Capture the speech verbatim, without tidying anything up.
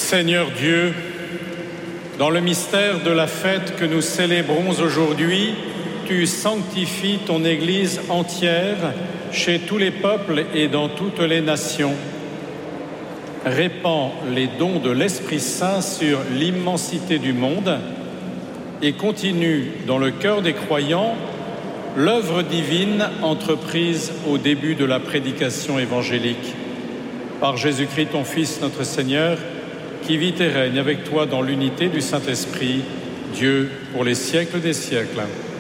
Seigneur Dieu, dans le mystère de la fête que nous célébrons aujourd'hui, tu sanctifies ton Église entière chez tous les peuples et dans toutes les nations. Répands les dons de l'Esprit Saint sur l'immensité du monde et continue dans le cœur des croyants l'œuvre divine entreprise au début de la prédication évangélique. Par Jésus-Christ, ton Fils, notre Seigneur, qui vit et règne avec toi dans l'unité du Saint-Esprit, Dieu pour les siècles des siècles.